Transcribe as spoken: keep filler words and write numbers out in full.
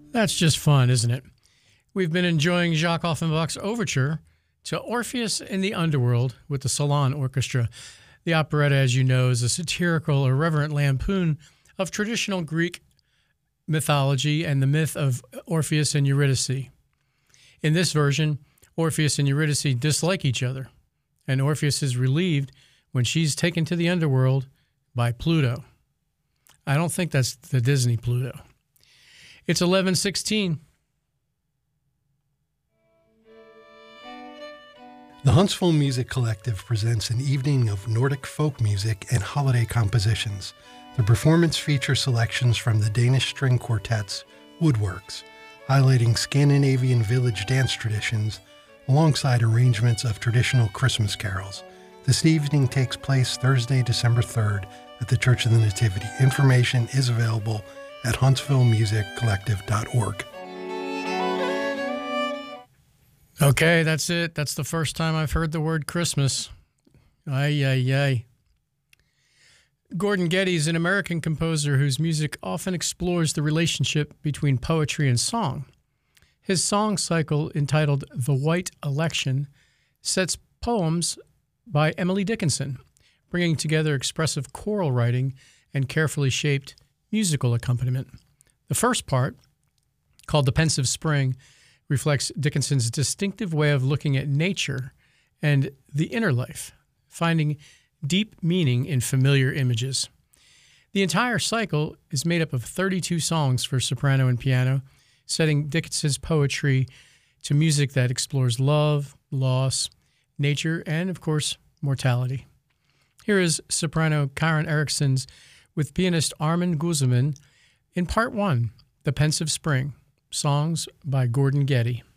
That's just fun, isn't it? We've been enjoying Jacques Offenbach's overture to Orpheus in the Underworld with the Salon Orchestra. The operetta, as you know, is a satirical, irreverent lampoon of traditional Greek mythology and the myth of Orpheus and Eurydice. In this version, Orpheus and Eurydice dislike each other, and Orpheus is relieved when she's taken to the underworld by Pluto. I don't think that's the Disney Pluto. It's eleven sixteen. The Huntsville Music Collective presents an evening of Nordic folk music and holiday compositions. The performance features selections from the Danish string quartet's Woodworks, highlighting Scandinavian village dance traditions alongside arrangements of traditional Christmas carols. This evening takes place Thursday, December third at the Church of the Nativity. Information is available at huntsville music collective dot org. Okay, that's it. That's the first time I've heard the word Christmas. Ay, ay, ay. Gordon Getty is an American composer whose music often explores the relationship between poetry and song. His song cycle, entitled The White Election, sets poems by Emily Dickinson, bringing together expressive choral writing and carefully shaped musical accompaniment. The first part, called The Pensive Spring, reflects Dickinson's distinctive way of looking at nature and the inner life, finding deep meaning in familiar images. The entire cycle is made up of thirty-two songs for soprano and piano, setting Dickinson's poetry to music that explores love, loss, nature, and, of course, mortality. Here is soprano Karen Erikson's with pianist Armin Guzman in Part one, The Pensive Spring, songs by Gordon Getty.